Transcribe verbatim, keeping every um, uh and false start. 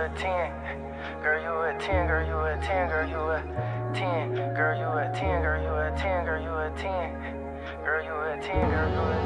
a ten. Girl, you a ten, girl, you a ten, girl, you a ten. Girl, you a ten, girl, you a ten, girl, you a ten. Girl, you a ten, girl, you a